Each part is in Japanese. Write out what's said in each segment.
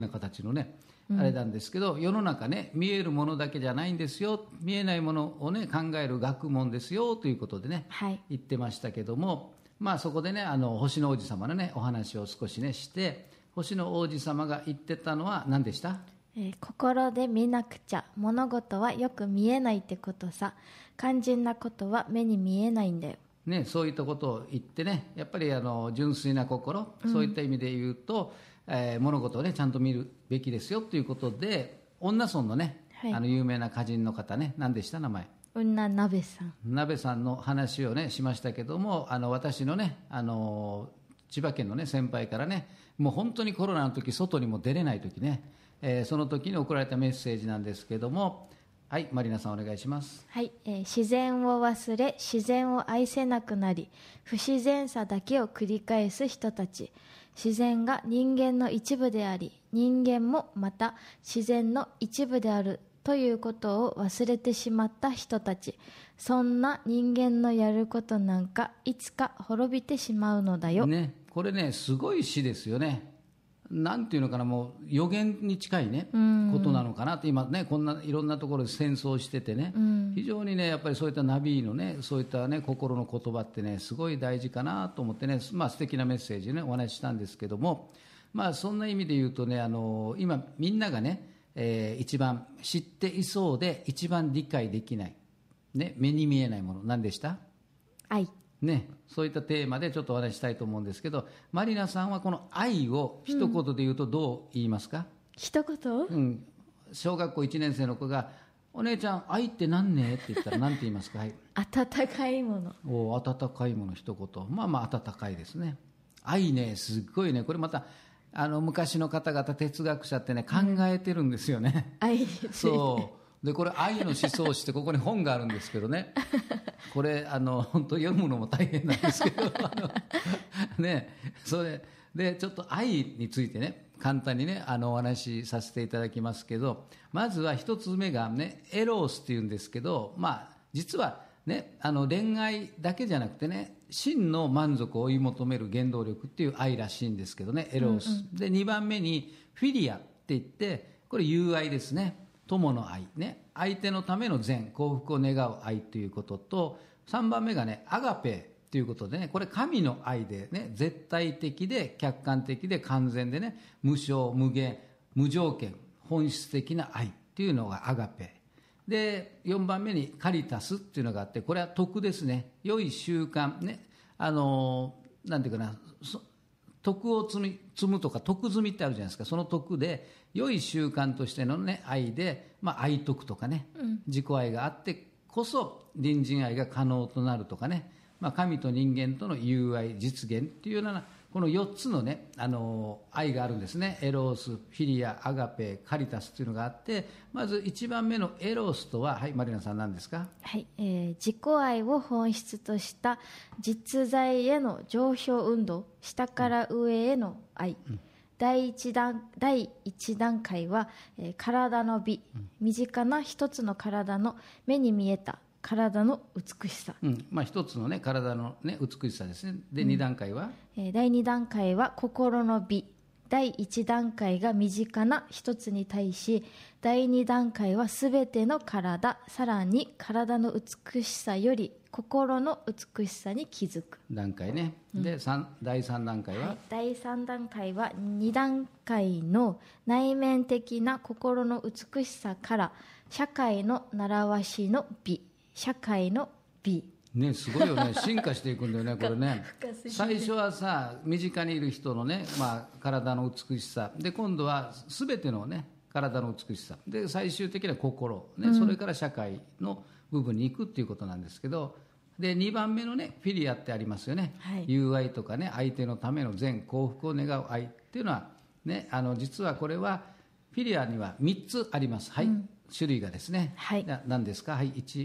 な形のね、あれなんですけど、世の中ね、見えるものだけじゃないんですよ、見えないものをね考える学問ですよということでね、言ってましたけども、そこでね、星の王子様のねお話を少しねして、星の王子様が言ってたのは何でした？ 心で見なくちゃ物事はよく見えないってことさ。肝心なことは目に見えないんだよ。 ね、そういったことを言ってね、やっぱり純粋な心、そういった意味で言うと、物事をねちゃんと見るべきですよということで、恩納村のね、有名な歌人の方ね、何でした名前？ 恩納鍋さん。 鍋さんの話をねしましたけども、私のね千葉県のね先輩からね、もう本当にコロナの時外にも出れない時ね、その時に送られたメッセージなんですけども、はい、マリナさんお願いします。 はい、自然を忘れ自然を愛せなくなり、不自然さだけを繰り返す人たち。自然が人間の一部であり、人間もまた自然の一部であるということを忘れてしまった人たち。そんな人間のやることなんかいつか滅びてしまうのだよ、 ね、これねすごい詩ですよね。なんていうのかな、もう予言に近いね、ことなのかなって。今ねこんないろんなところで戦争しててね、非常にねやっぱりそういったナビのねそういったね心の言葉ってねすごい大事かなと思ってね、素敵なメッセージねお話ししたんですけども、そんな意味で言うとね、今みんながね、一番知っていそうで一番理解できない、ね、目に見えないもの、何でした？ 愛ね、そういったテーマでちょっとお話ししたいと思うんですけど、マリナさんはこの愛を一言で言うとどう言いますか？ 一言、 小学校1年生の子がお姉ちゃん愛って何ねって言ったら何て言いますか？はい、 温かいもの。 温かいもの一言、温かいですね。愛ね、すっごいね、これまた昔の方々哲学者ってね考えてるんですよね、 愛そうで、これ愛の思想史ってここに本があるんですけどね、これ本当読むのも大変なんですけどね、それでちょっと愛についてね簡単にねお話しさせていただきますけど、まずは一つ目がねエロースっていうんですけど、実はね恋愛だけじゃなくてね、真の満足を追い求める原動力っていう愛らしいんですけどね、エロース、で2番目にフィリアって言って、これ友愛ですね、友の愛ね、相手のための善幸福を願う愛ということと、3番目がねアガペということでね、これ神の愛でね、絶対的で客観的で完全でね、無償無限無条件本質的な愛っていうのがアガペで、4番目にカリタスっていうのがあって、これは徳ですね、良い習慣ね、なんていうかな、徳を積むとか徳積みってあるじゃないですか、その徳で良い習慣としての、ね、愛で、愛徳とかね、自己愛があってこそ隣人愛が可能となるとかね、神と人間との友愛実現っていうようなこの4つのね、愛があるんですね。エロース、フィリア、アガペ、カリタスっていうのがあって、まず1番目のエロースとは、はい、マリナさん何ですか？ はい、自己愛を本質とした実在への上昇運動、下から上への愛、第一段階は、体の美、身近な一つの体の目に見えた体の美しさ、 一つの、ね、体の、ね、美しさですね。で2段階は、 第2段階は心の美。第1段階が身近な一つに対し、第2段階はすべての体、さらに体の美しさより心の美しさに気づく段階ね。で第3段階は、 第3段階は2段階の内面的な心の美しさから社会の習わしの美、社会の美ね、すごいよね、進化していくんだよねこれね。最初はさ、身近にいる人のね、体の美しさで、今度は全てのね体の美しさで、最終的には心、ね、それから社会の部分に行くっていうことなんですけど、で2番目のねフィリアってありますよね、友愛とかね、相手のための善幸福を願う愛っていうのはね、実はこれはフィリアには3つあります、種類がですね、何ですか？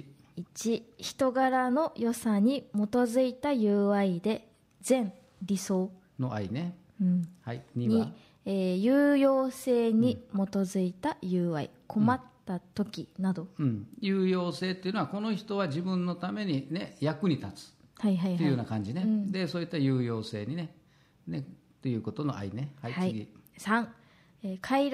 1、人柄の良さに基づいた友愛で善理想の愛ね、 2は、有用性に基づいた友愛、困った時など、 有用性っていうのはこの人は自分のために、ね、役に立つっていうような感じね、でそういった有用性にねということの愛ね。次 3、 快楽